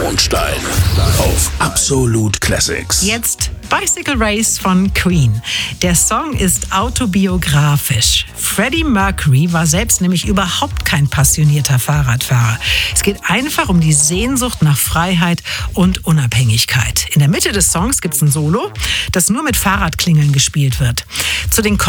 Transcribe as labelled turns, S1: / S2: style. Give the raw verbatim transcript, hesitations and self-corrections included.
S1: Mondstein auf Absolut Classics.
S2: Jetzt Bicycle Race von Queen. Der Song ist autobiografisch. Freddie Mercury war selbst nämlich überhaupt kein passionierter Fahrradfahrer. Es geht einfach um die Sehnsucht nach Freiheit und Unabhängigkeit. In der Mitte des Songs gibt es ein Solo, das nur mit Fahrradklingeln gespielt wird. Zu den